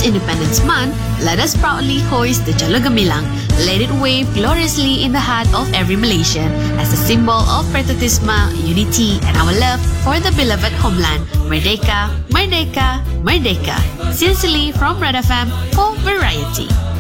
Independence Month, let us proudly hoist the Jalur Gemilang. Let it wave gloriously in the heart of every Malaysian as a symbol of patriotism, unity, and our love for the beloved homeland. Merdeka, Merdeka, Merdeka. Sincerely from Red FM for Variety.